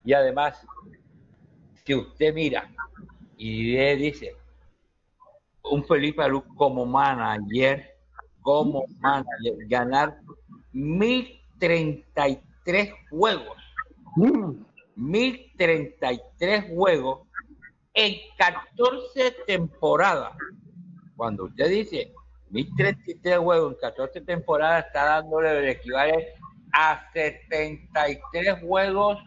Y además, si usted mira y dice, un Felipe Alou como manager, ganar 1033 juegos. 1033 juegos en 14 temporadas. Cuando usted dice 1033 juegos en 14 temporadas, está dándole el equivalente a 73 juegos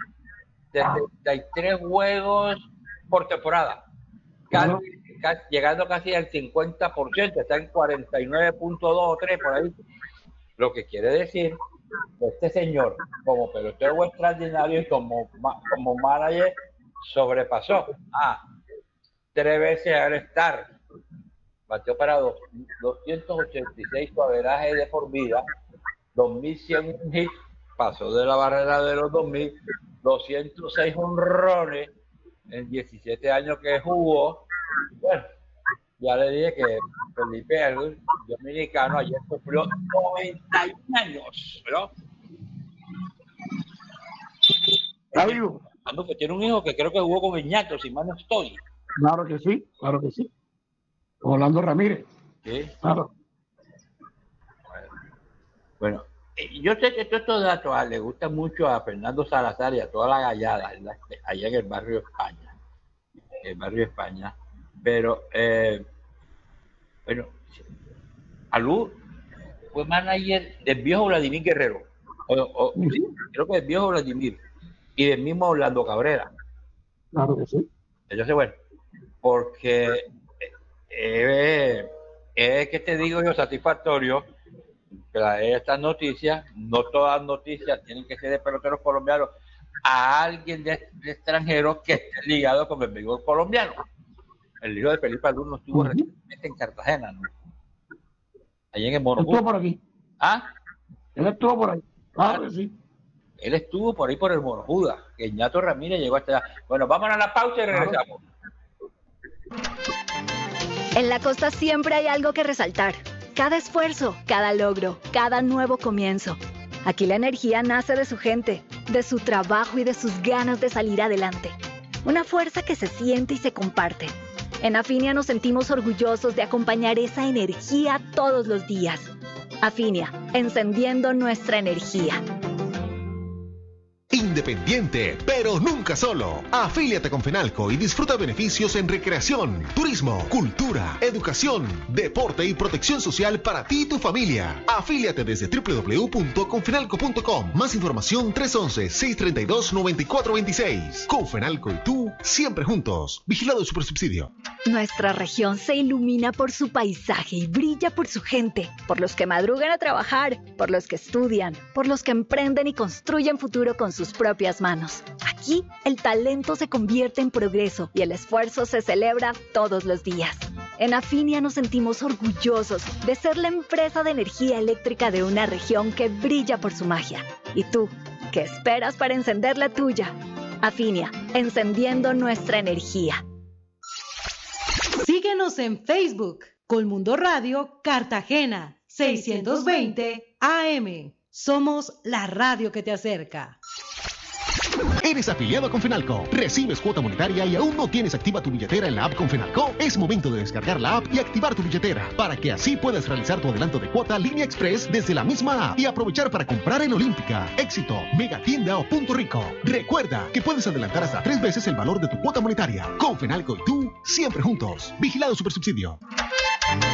por temporada. Llegando casi al 50%, está en 49.2 o 3 por ahí. Lo que quiere decir que este señor, como pelotero extraordinario y como manager, sobrepasó 3 veces al All-Star, batió para 286 averaje de por vida, 2100 hits, pasó de la barrera de los 2000, 206 honrones en 17 años que jugó. Bueno, ya le dije que Felipe Alou, dominicano, ayer cumplió 91 años, ¿no? ¿Está vivo? Que tiene un hijo que creo que jugó con Iñato, si mal no estoy. Claro que sí. Orlando Ramírez. Sí. Claro. Bueno, yo sé que todos estos datos le gustan mucho a Fernando Salazar y a toda la gallada allá en el barrio España. Pero, bueno, Alou fue manager del viejo Vladimir Guerrero, creo que del viejo Vladimir, y del mismo Orlando Cabrera. Claro que sí. Entonces, bueno, porque es que te digo yo, satisfactorio traer estas noticias. No todas las noticias tienen que ser de peloteros colombianos, a alguien de extranjero que esté ligado con el béisbol colombiano. El hijo de Felipe Alou no estuvo recientemente en Cartagena, ¿no? Allí en el Monojuda. Estuvo por aquí. Él estuvo por ahí. Claro que sí. Él estuvo por ahí por el Monojuda, que Iñato Ramírez llegó hasta allá. Bueno, vámonos a la pausa y regresamos. En la costa siempre hay algo que resaltar. Cada esfuerzo, cada logro, cada nuevo comienzo. Aquí la energía nace de su gente, de su trabajo y de sus ganas de salir adelante. Una fuerza que se siente y se comparte. En Afinia nos sentimos orgullosos de acompañar esa energía todos los días. Afinia, encendiendo nuestra energía. Independiente, pero nunca solo. Afíliate con Fenalco y disfruta beneficios en recreación, turismo, cultura, educación, deporte y protección social para ti y tu familia. Afíliate desde www.confenalco.com. Más información 311-632-9426. Confenalco y tú, siempre juntos. Vigilado Supersubsidio. Nuestra región se ilumina por su paisaje y brilla por su gente, por los que madrugan a trabajar, por los que estudian, por los que emprenden y construyen futuro con sus propias manos. Aquí, el talento se convierte en progreso y el esfuerzo se celebra todos los días. En Afinia nos sentimos orgullosos de ser la empresa de energía eléctrica de una región que brilla por su magia. ¿Y tú, qué esperas para encender la tuya? Afinia, encendiendo nuestra energía. Síguenos en Facebook, Colmundo Radio Cartagena, 620 AM. Somos la radio que te acerca. ¿Eres afiliado a Confenalco? ¿Recibes cuota monetaria y aún no tienes activa tu billetera en la app Confenalco? Es momento de descargar la app y activar tu billetera para que así puedas realizar tu adelanto de cuota Línea Express desde la misma app y aprovechar para comprar en Olímpica, Éxito, Megatienda o Punto Rico. Recuerda que puedes adelantar hasta 3 veces el valor de tu cuota monetaria. Confenalco y tú, siempre juntos. Vigilado Supersubsidio.